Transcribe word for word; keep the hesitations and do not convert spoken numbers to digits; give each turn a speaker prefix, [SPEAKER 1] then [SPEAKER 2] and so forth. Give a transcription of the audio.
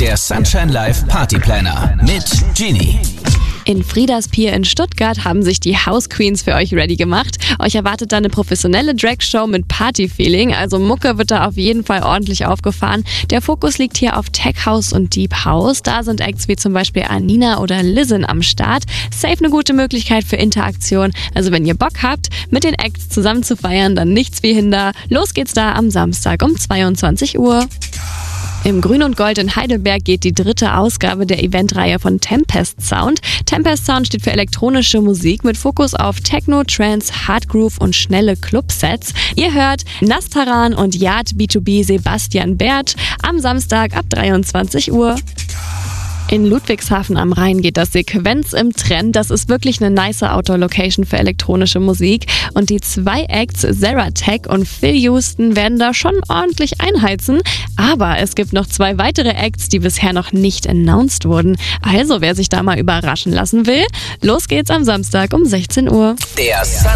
[SPEAKER 1] Der Sunshine Live Party Planner mit Genie.
[SPEAKER 2] In Friedas Pier in Stuttgart haben sich die House Queens für euch ready gemacht. Euch erwartet da eine professionelle Drag-Show mit Party-Feeling, also Mucke wird da auf jeden Fall ordentlich aufgefahren. Der Fokus liegt hier auf Tech House und Deep House. Da sind Acts wie zum Beispiel Anina oder Lizzen am Start. Safe eine gute Möglichkeit für Interaktion. Also wenn ihr Bock habt, mit den Acts zusammen zu feiern, dann nichts wie hinder. Los geht's da am Samstag um zweiundzwanzig Uhr. Im Grün und Gold in Heidelberg geht die dritte Ausgabe der Eventreihe von Tempest Sound. Tempest Sound steht für elektronische Musik mit Fokus auf Techno, Trance, Hardgroove und schnelle Clubsets. Ihr hört Nastaran und Yard B zwei B Sebastian Bert am Samstag ab dreiundzwanzig Uhr. In Ludwigshafen am Rhein geht das Sequenz im Trend. Das ist wirklich eine nice Outdoor-Location für elektronische Musik. Und die zwei Acts, Zara Tech und Phil Houston, werden da schon ordentlich einheizen. Aber es gibt noch zwei weitere Acts, die bisher noch nicht announced wurden. Also, wer sich da mal überraschen lassen will, los geht's am Samstag um sechzehn Uhr.
[SPEAKER 1] Der